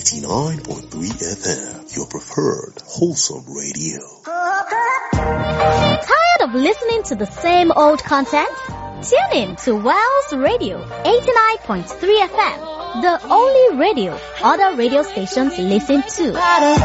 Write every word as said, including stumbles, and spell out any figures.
eighty-nine point three F M, your preferred wholesome radio. Tired of listening to the same old content? Tune in to Wells Radio eighty-nine point three F M, the only radio other radio stations listen to.